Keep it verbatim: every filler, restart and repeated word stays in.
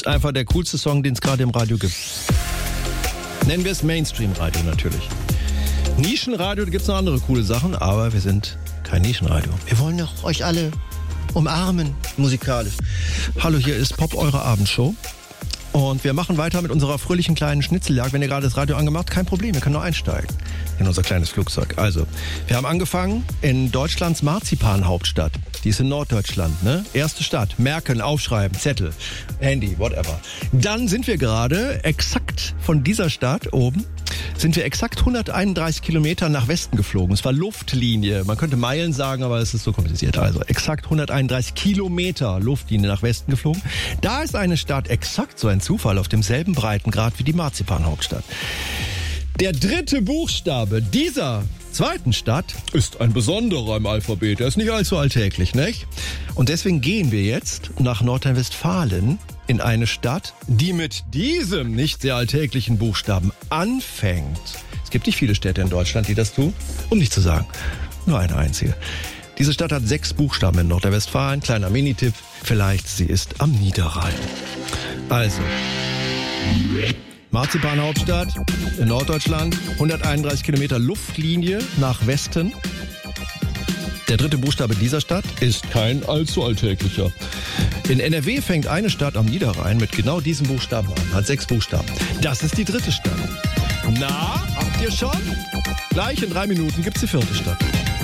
Ist einfach der coolste Song, den es gerade im Radio gibt. Nennen wir es Mainstream-Radio natürlich. Nischenradio, da gibt es noch andere coole Sachen, aber wir sind kein Nischenradio. Wir wollen doch euch alle umarmen, musikalisch. Hallo, hier ist Pop, eure Abendshow. Und wir machen weiter mit unserer fröhlichen kleinen Schnitzeljagd. Wenn ihr gerade das Radio angemacht, kein Problem, ihr könnt noch einsteigen in unser kleines Flugzeug. Also, wir haben angefangen in Deutschlands Marzipan-Hauptstadt. Die ist in Norddeutschland, ne? Erste Stadt, merken, aufschreiben, Zettel, Handy, whatever. Dann sind wir gerade exakt von dieser Stadt oben, sind wir exakt hunderteinunddreißig Kilometer nach Westen geflogen. Es war Luftlinie. Man könnte Meilen sagen, aber es ist so kompliziert. Also exakt hunderteinunddreißig Kilometer Luftlinie nach Westen geflogen. Da ist eine Stadt, exakt so ein Zufall, auf demselben Breitengrad wie die Marzipan-Hauptstadt. Der dritte Buchstabe dieser zweiten Stadt ist ein besonderer im Alphabet. Der ist nicht allzu alltäglich, nicht? Und deswegen gehen wir jetzt nach Nordrhein-Westfalen in eine Stadt, die mit diesem nicht sehr alltäglichen Buchstaben anfängt. Es gibt nicht viele Städte in Deutschland, die das tun, um nicht zu sagen, nur eine einzige. Diese Stadt hat sechs Buchstaben in Nordrhein-Westfalen. Kleiner Minitipp, vielleicht sie ist am Niederrhein. Also, Marzipan-Hauptstadt in Norddeutschland, hunderteinunddreißig Kilometer Luftlinie nach Westen. Der dritte Buchstabe dieser Stadt ist kein allzu alltäglicher. In N R W fängt eine Stadt am Niederrhein mit genau diesem Buchstaben an, hat sechs Buchstaben. Das ist die dritte Stadt. Na, habt ihr schon? Gleich in drei Minuten gibt's die vierte Stadt.